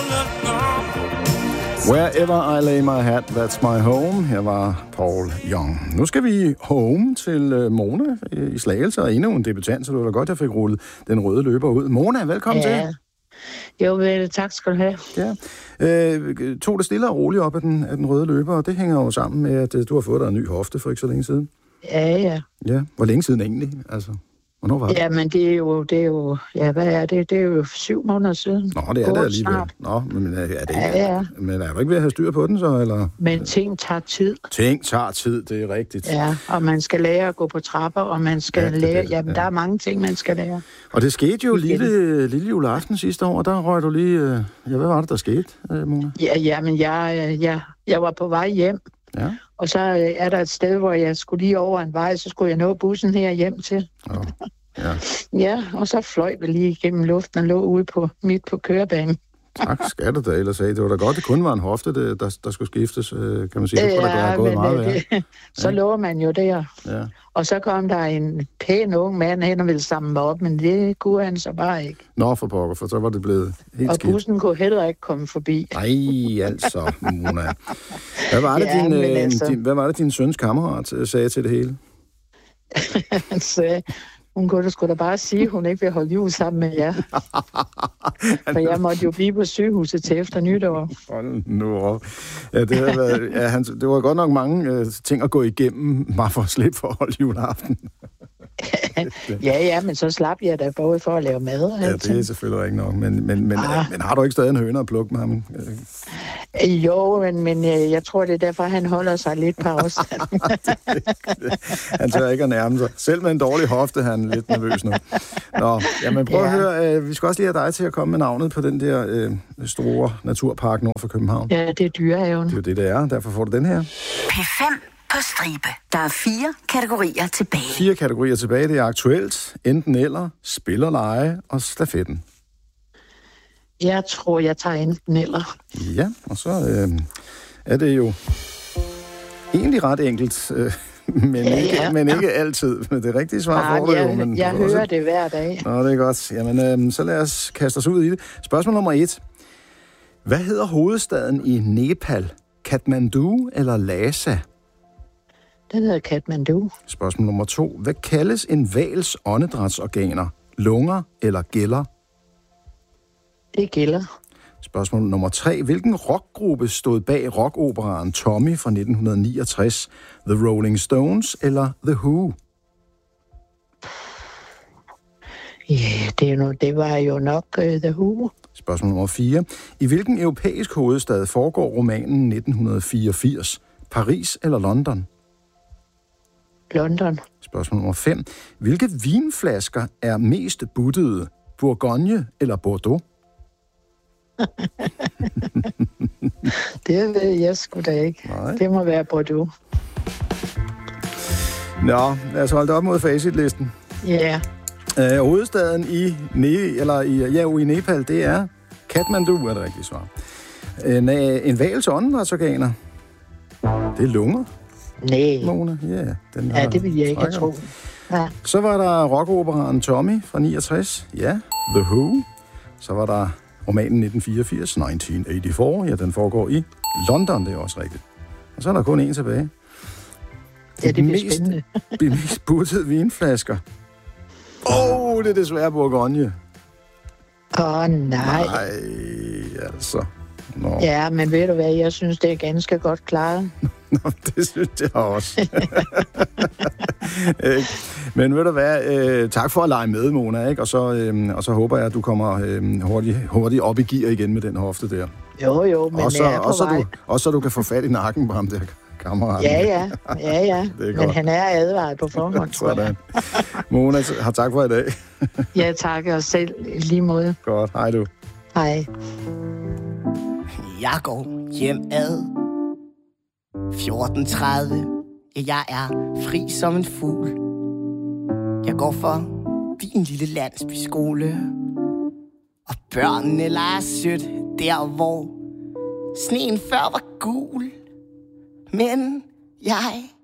Wherever I lay my hat, that's my home. Her var Paul Young. Nu skal vi home til Mona i Slagelse, og endnu en debutant, så det var da godt, jeg fik rullet den røde løber ud. Mona, velkommen til. Jo, vel, tak skal du have. Ja. Tog det stille og roligt op af den røde løber, og det hænger jo sammen med, at du har fået dig en ny hofte for ikke så længe siden. Ja. Ja, hvor længe siden egentlig? Altså, hvornår var det? Ja, men det er jo, ja, hvad er det? Det er jo 7 måneder siden. Nå, det er det alligevel. Nå, men er det ikke? Ja. Men er du ikke ved at have styr på den så, eller? Men ting tager tid. Ting tager tid, det er rigtigt. Ja, og man skal lære at gå på trapper, og man skal lære, jamen der er mange ting, man skal lære. Og det skete jo lille juleaften sidste år, og der røg du lige, hvad var det, der skete, Mona? Ja, men jeg var på vej hjem. Ja. Og så er der et sted, hvor jeg skulle lige over en vej, så skulle jeg nå bussen her hjem til. Oh. Ja. Ja, og så fløj vi lige gennem luften og lå ude midt på kørebanen. Tak skal du da ellers sige. Det var da godt, det kun var en hofte, der skulle skiftes, kan man sige. Det kunne da have gået meget værre. Så lå man jo der. Ja. Og så kom der en pæn ung mand hen og ville samle mig op, men det kunne han så bare ikke. Nå, for pokker, for så var det blevet helt skidt. Og bussen kunne heller ikke komme forbi. Nej, altså, Mona. Hvad var det, din søns kammerat sagde til det hele? Han sagde, hun kunne da bare sige, at hun ikke vil holde jul sammen med jer. For jeg måtte jo blive på sygehuset til efter nytår. Hold nu op. Ja, det var godt nok mange ting at gå igennem, bare for at slippe for at holde juleaften. Ja, men så slap jeg da både for at lave mad. Ja, det er selvfølgelig ikke nok. Men har du ikke stadig en høne at plukke med ham? Jo, men jeg tror, det er derfor, han holder sig lidt på afstand. Han tør ikke at nærme sig. Selv med en dårlig hofte, han er lidt nervøs nu. Nå, jamen prøv at høre. Vi skal også lige have dig til at komme med navnet på den der store naturpark nord for København. Ja, det er Dyrehaven. Det er jo det er. Derfor får du den her. P5 på stribe. Der er 4 kategorier tilbage. 4 kategorier tilbage. Det er aktuelt, enten eller, spillerleje og stafetten. Jeg tror, jeg tager enten eller. Ja, og så er det jo egentlig ret enkelt, men ikke altid. Men det rigtige svar får du jo. Men jeg hører det hver dag. Nå, det er godt. Jamen, så lad os kaste os ud i det. Spørgsmål nummer 1. Hvad hedder hovedstaden i Nepal? Kathmandu eller Lhasa? Den hedder Kathmandu. Spørgsmål nummer 2. Hvad kaldes en hvals åndedrætsorganer? Lunger eller gælder? Det er gælder. Spørgsmål nummer 3. Hvilken rockgruppe stod bag rockoperaen Tommy fra 1969? The Rolling Stones eller The Who? Ja, det var jo nok The Who. Spørgsmål nummer 4. I hvilken europæisk hovedstad foregår romanen 1984? Paris eller London? London. Spørgsmål nummer 5. Hvilke vinflasker er mest buttede? Bourgogne eller Bordeaux? Det ved jeg sgu da ikke. Nej. Det må være Bordeaux. Nå, lad os holde det op mod facitlisten. Ja. Hovedstaden i Nepal, det er Kathmandu, er det rigtige svar. En hvals åndedrætsorganer, det er lunger. Nej. Mona. Ja, det vil jeg ikke tro. Ja. Så var der rockoperaen Tommy fra 69. Ja, The Who. Så var der romanen 1984. Ja, den foregår i London, det er også rigtigt. Og så er der kun en tilbage. Ja, det bliver spændende. De mest buttede vinflasker. Det er desværre Bourgogne. Nej. Nej, altså. Nå. Ja, men ved du hvad, jeg synes, det er ganske godt klaret. Nå, det synes jeg også. Men ved du hvad, tak for at lege med, Mona, ikke? Og så håber jeg, at du kommer hurtigt op i gear igen med den hofte der. Jo, men jeg er på vej. Også så du kan få fat i nakken på ham der kammeraten. Ja. Men han er advaret på forhånd, tror jeg. Mona, tak for i dag. Ja, tak, og selv lige måde. Godt, hej du. Hej. Jeg går hjem ad 14:30. Ja, jeg er fri som en fugl. Jeg går for din lille landsbyskole. Og børnene leger sødt der, hvor sneen før var gul. Men jeg